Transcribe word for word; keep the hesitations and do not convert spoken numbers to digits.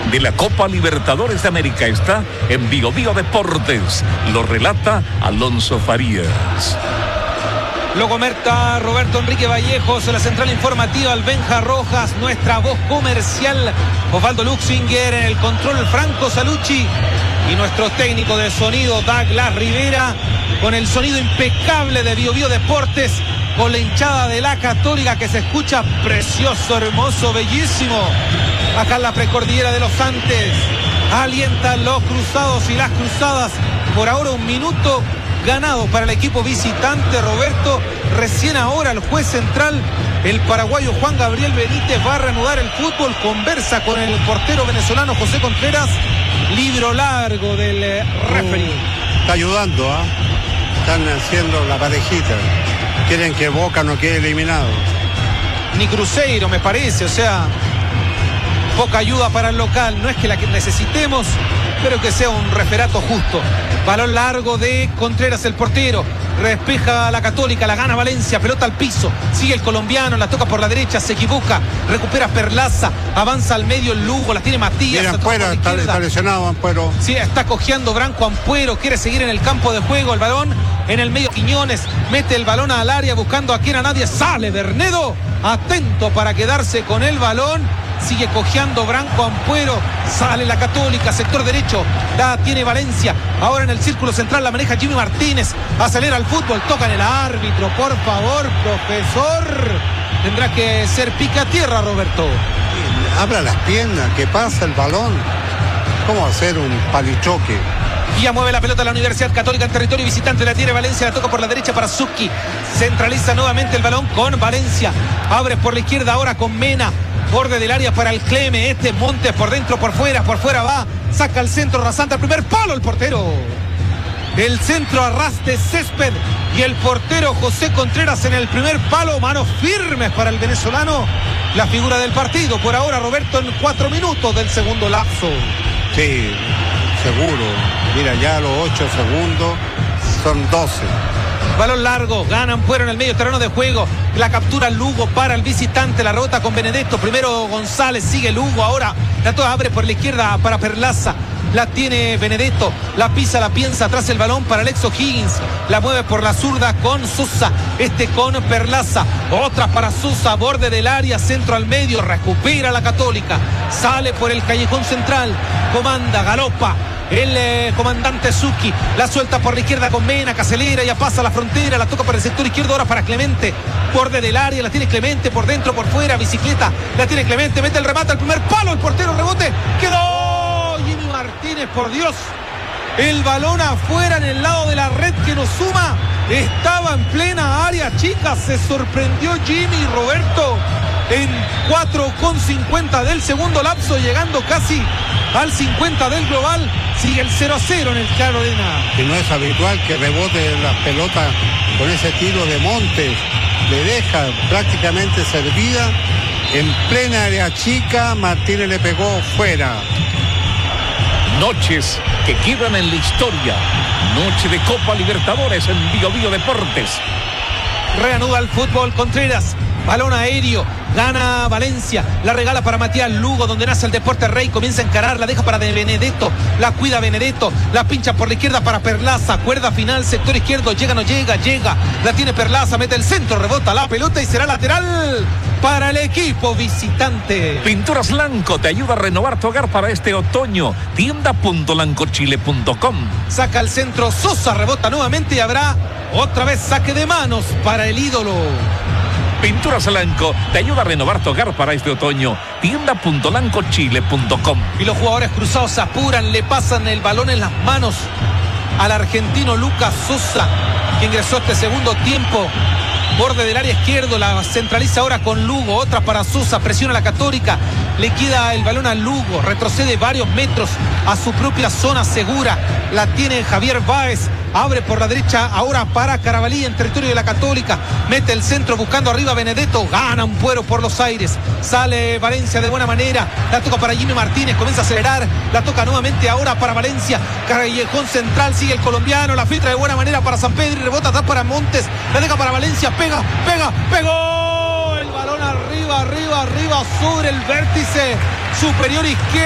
de la Copa Libertadores de América está en Bio Bio Deportes. Lo relata Alonso Farías. Lo comenta Roberto Enrique Vallejos, la central informativa Albenja Rojas, nuestra voz comercial Osvaldo Luxinger, en el control Franco Salucci y nuestro técnico de sonido Douglas Rivera, con el sonido impecable de Bio Bio Deportes, con la hinchada de la Católica que se escucha precioso, hermoso, bellísimo. Acá en la precordillera de los Andes alientan los cruzados y las cruzadas. Por ahora un minuto ganado para el equipo visitante, Roberto. Recién ahora el juez central, el paraguayo Juan Gabriel Benítez, va a reanudar el fútbol. Conversa con el portero venezolano José Contreras. Libro largo del eh, referee. Uh, está ayudando, ¿ah? ¿eh? Están haciendo la parejita. Quieren que Boca no quede eliminado. Ni Cruzeiro, me parece, o sea, poca ayuda para el local. No es que la que necesitemos, pero que sea un referato justo. Balón largo de Contreras, el portero. Despeja a la Católica, la gana Valencia, pelota al piso. Sigue el colombiano, la toca por la derecha, se equivoca. Recupera Perlaza, avanza al medio el Lugo, la tiene Matías. Mira, Ampuero, está, está lesionado Ampuero. Sí, está cojeando Branco Ampuero, quiere seguir en el campo de juego. El balón en el medio, Quiñones mete el balón al área buscando a quien a nadie. Sale Bernedo, atento para quedarse con el balón. Sigue cojeando Branco Ampuero. Sale la Católica, sector derecho. La tiene Valencia. Ahora en el círculo central la maneja Jimmy Martínez. Acelera el fútbol. Toca en el árbitro. Por favor, profesor. Tendrá que ser pica a tierra, Roberto. Abra las piernas, que pasa el balón. ¿Cómo hacer un palichoque? Y ya mueve la pelota la Universidad Católica en territorio visitante. La tiene Valencia, la toca por la derecha para Zucchi. Centraliza nuevamente el balón con Valencia. Abre por la izquierda ahora con Mena. Borde del área para el Cleme. Este Montes por dentro, por fuera, por fuera va. Saca el centro rasante al primer palo el portero. El centro a ras de césped. Y el portero José Contreras en el primer palo. Manos firmes para el venezolano. La figura del partido. Por ahora, Roberto, en cuatro minutos del segundo lapso. Sí, seguro. Mira, ya los ocho segundos son doce. Balón largo, ganan fuera en el medio terreno de juego. La captura Lugo para el visitante, la rebota con Benedetto. Primero González, sigue Lugo. Ahora la toda abre por la izquierda para Perlaza. La tiene Benedetto, la pisa, la piensa atrás el balón para Alex O'Higgins. La mueve por la zurda con Sosa. Este con Perlaza. Otra para Sosa, borde del área, centro al medio. Recupera la Católica. Sale por el callejón central. Comanda, galopa. El eh, comandante Zucchi la suelta por la izquierda con Mena, que acelera, ya pasa la frontera, la toca por el sector izquierdo ahora para Clemente, borde del área, la tiene Clemente por dentro, por fuera, bicicleta, la tiene Clemente, mete el remate al primer palo, el portero rebote, quedó Jimmy Martínez, por Dios, el balón afuera en el lado de la red que nos suma, estaba en plena área chica, se sorprendió Jimmy Roberto en cuatro con cincuenta del segundo lapso, llegando casi al cincuenta del global. Sigue el cero a cero en el Claro Arena. Que no es habitual que rebote la pelota con ese tiro de Montes. Le deja prácticamente servida en plena área chica. Martínez le pegó fuera. Noches que quedan en la historia. Noche de Copa Libertadores en Bio Bio Deportes. Reanuda el fútbol Contreras. Balón aéreo, gana Valencia, la regala para Matías Lugo, donde nace el Deporte Rey, comienza a encarar, la deja para de Benedetto, la cuida Benedetto, la pincha por la izquierda para Perlaza, cuerda final, sector izquierdo, llega, no llega, llega, la tiene Perlaza, mete el centro, rebota la pelota y será lateral para el equipo visitante. Pinturas Lanco te ayuda a renovar tu hogar para este otoño. tienda punto lancochile punto com. Saca el centro, Sosa rebota nuevamente y habrá otra vez saque de manos para el ídolo. Pinturas Lanco te ayuda a renovar tu hogar para este otoño. tienda punto lancochile punto com. Y los jugadores cruzados se apuran, le pasan el balón en las manos al argentino Lucas Sosa, que ingresó este segundo tiempo. Borde del área izquierdo, la centraliza ahora con Lugo, otra para Sosa, presiona la Católica, le queda el balón a Lugo, retrocede varios metros a su propia zona segura, la tiene Javier Báez, abre por la derecha ahora para Carabalí en territorio de la Católica, mete el centro buscando arriba a Benedetto, gana un puero por los aires, sale Valencia de buena manera, la toca para Jimmy Martínez, comienza a acelerar, la toca nuevamente ahora para Valencia, callejón central, sigue el colombiano, la filtra de buena manera para San Pedro y rebota atrás para Montes, la deja para Valencia, pega, pega, pegó el balón arriba, arriba, arriba sobre el vértice superior izquierdo.